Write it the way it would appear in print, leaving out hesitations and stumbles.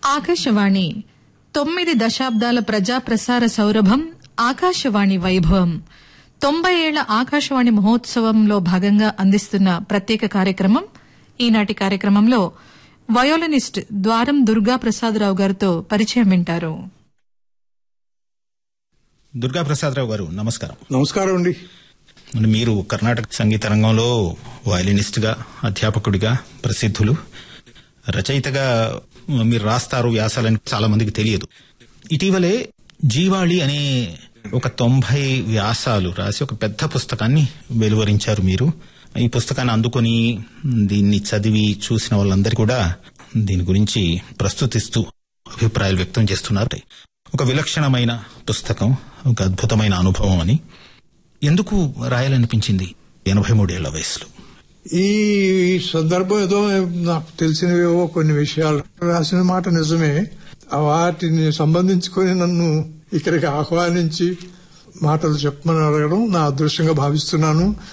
ఆకాశవాణి 9 దశాబ్దాల ప్రజాప్రసార సౌరభం ఆకాశవాణి వైభవం 90 ఏళ్ల ఆకాశవాణి మహోత్సవంలో భాగంగా అందిస్తున్న ప్రత్యేక కార్యక్రమం. ఈనాటి కార్యక్రమంలో వయోలినిస్ట్ ద్వారం దుర్గాప్రసాదరావు గారితో పరిచయం వింటారు. దుర్గాప్రసాదరావు గారు నమస్కారం. నమస్కారం అండి. మీరు కర్ణాటక సంగీత రంగంలో వయలినిస్ట్ గా, అధ్యాపకుడిగా ప్రసిద్ధులు. రచయితగా మీరు రాస్తారు వ్యాసాలని చాలా మందికి తెలియదు. ఇటీవలే జీవాళి అనే ఒక 90 వ్యాసాలు రాసి ఒక పెద్ద పుస్తకాన్ని వెలువరించారు మీరు. ఈ పుస్తకాన్ని అందుకొని దీన్ని చదివి చూసిన వాళ్ళందరూ కూడా దీని గురించి ప్రస్తుతిస్తూ అభిప్రాయాలు వ్యక్తం చేస్తున్నారు. ఒక విలక్షణమైన పుస్తకం, ఒక అద్భుతమైన అనుభవం అని. ఎందుకు రాయాలనిపించింది 83 ఏళ్ల వయసులో? ఈ సందర్భం ఏదో నాకు తెలిసినవేవో కొన్ని విషయాలు రాసిన మాట నిజమే. వాటిని సంబంధించుకొని నన్ను ఇక్కడికి ఆహ్వానించి మాటలు చెప్పమని అడగడం నా అదృష్టంగా భావిస్తున్నాను.